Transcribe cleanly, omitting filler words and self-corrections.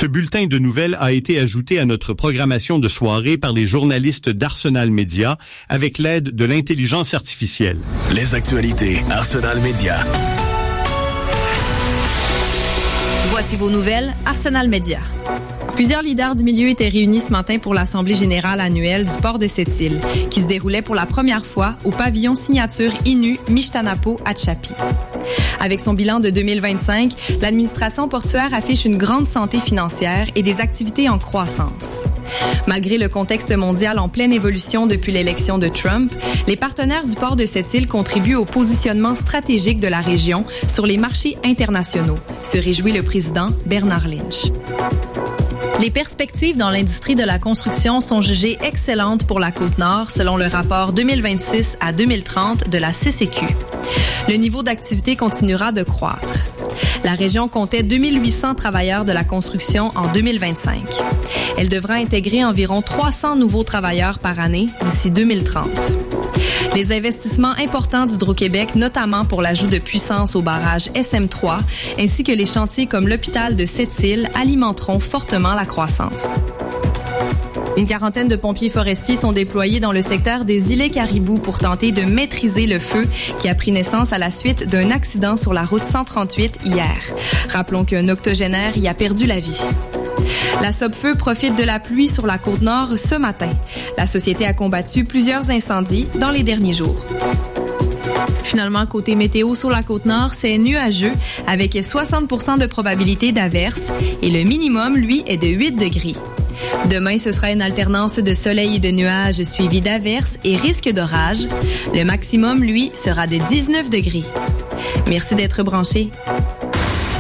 Ce bulletin de nouvelles a été ajouté à notre programmation de soirée par les journalistes d'Arsenal Media avec l'aide de l'intelligence artificielle. Les actualités Arsenal Media. Voici vos nouvelles Arsenal Media. Plusieurs leaders du milieu étaient réunis ce matin pour l'Assemblée générale annuelle du port de Sept-Îles, qui se déroulait pour la première fois au pavillon signature Inu Mishtanapo à Tchapi. Avec son bilan de 2025, l'administration portuaire affiche une grande santé financière et des activités en croissance. Malgré le contexte mondial en pleine évolution depuis l'élection de Trump, les partenaires du port de Sept-Îles contribuent au positionnement stratégique de la région sur les marchés internationaux, se réjouit le président Bernard Lynch. Les perspectives dans l'industrie de la construction sont jugées excellentes pour la Côte-Nord selon le rapport 2026 à 2030 de la CCQ. Le niveau d'activité continuera de croître. La région comptait 2800 travailleurs de la construction en 2025. Elle devra intégrer environ 300 nouveaux travailleurs par année d'ici 2030. Les investissements importants d'Hydro-Québec, notamment pour l'ajout de puissance au barrage SM3, ainsi que les chantiers comme l'hôpital de Sept-Îles, alimenteront fortement la croissance. Une quarantaine de pompiers forestiers sont déployés dans le secteur des îlets Caribou pour tenter de maîtriser le feu qui a pris naissance à la suite d'un accident sur la route 138 hier. Rappelons qu'un octogénaire y a perdu la vie. La Sopfeu profite de la pluie sur la Côte-Nord ce matin. La société a combattu plusieurs incendies dans les derniers jours. Finalement, côté météo sur la Côte-Nord, c'est nuageux avec 60% de probabilité d'averse et le minimum, lui, est de 8 degrés. Demain, ce sera une alternance de soleil et de nuages suivis d'averses et risque d'orage. Le maximum, lui, sera de 19 degrés. Merci d'être branchés.